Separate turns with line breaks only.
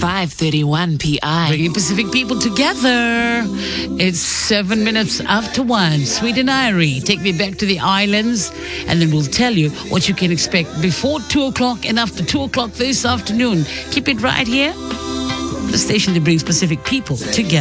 5:31 p.m.
Bringing Pacific people together. It's 7 minutes after 1. Sweet and Irie, take me back to the islands, and then we'll tell you what you can expect before 2 o'clock and after 2 o'clock this afternoon. Keep it right here. The station that brings Pacific people together.